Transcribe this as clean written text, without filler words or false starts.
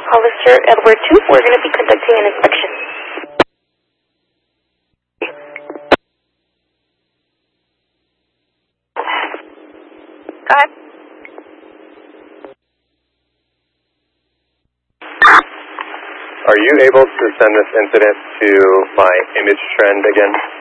Hollister Edward 2, we're going to be conducting an inspection. Go ahead. Are you able to send this incident to my image trend again?